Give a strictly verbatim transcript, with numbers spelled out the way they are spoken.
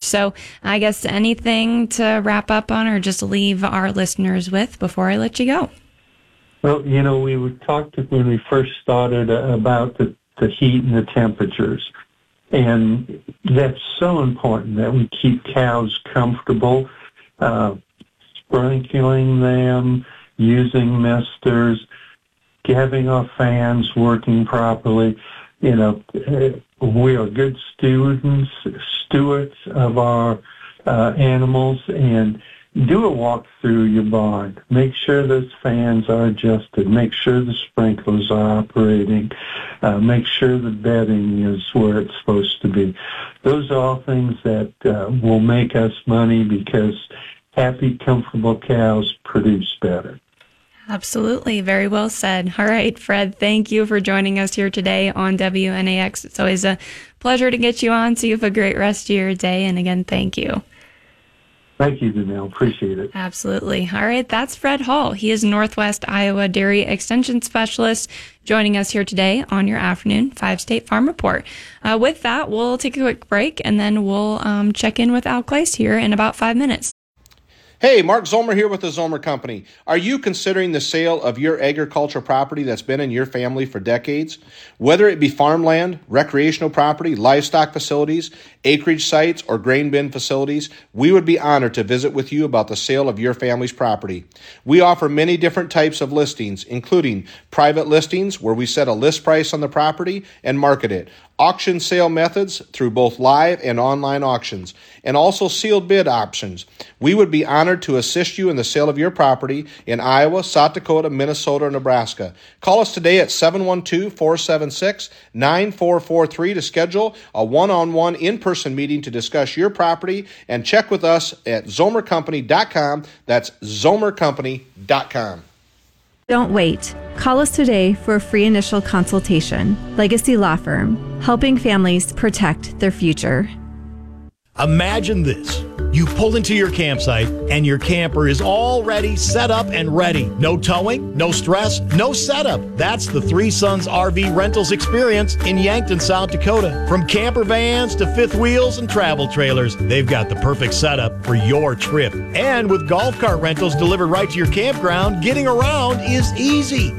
So I guess anything to wrap up on or just leave our listeners with before I let you go? Well, you know, we were talked when we first started about the, the heat and the temperatures. And that's so important that we keep cows comfortable, uh, sprinkling them, using misters, having our fans working properly. You know, we are good students, stewards of our uh, animals, and do a walk through your barn. Make sure those fans are adjusted. Make sure the sprinklers are operating. Uh, make sure the bedding is where it's supposed to be. Those are all things that uh, will make us money because happy, comfortable cows produce better. Absolutely. Very well said. All right, Fred, thank you for joining us here today on W N A X. It's always a pleasure to get you on, so you have a great rest of your day. And again, thank you. Thank you, Danelle. Appreciate it. Absolutely. All right, that's Fred Hall. He is Northwest Iowa Dairy Extension Specialist, joining us here today on your afternoon Five-State Farm Report. Uh, with that, we'll take a quick break, and then we'll um, check in with Al Kleist here in about five minutes. Hey, Mark Zomer here with the Zomer Company. Are you considering the sale of your agricultural property that's been in your family for decades? Whether it be farmland, recreational property, livestock facilities, acreage sites, or grain bin facilities, we would be honored to visit with you about the sale of your family's property. We offer many different types of listings, including private listings where we set a list price on the property and market it, auction sale methods through both live and online auctions, and also sealed bid options. We would be honored to assist you in the sale of your property in Iowa, South Dakota, Minnesota, or Nebraska. Call us today at seven one two, four seven six, nine four four three to schedule a one-on-one in-person meeting to discuss your property, and check with us at zomer company dot com. That's zomer company dot com. Don't wait. Call us today for a free initial consultation. Legacy Law Firm, helping families protect their future. Imagine this. You pull into your campsite and your camper is already set up and ready. No towing, no stress, no setup. That's the Three Sons R V Rentals experience in Yankton, South Dakota. From camper vans to fifth wheels and travel trailers, they've got the perfect setup for your trip. And with golf cart rentals delivered right to your campground, getting around is easy.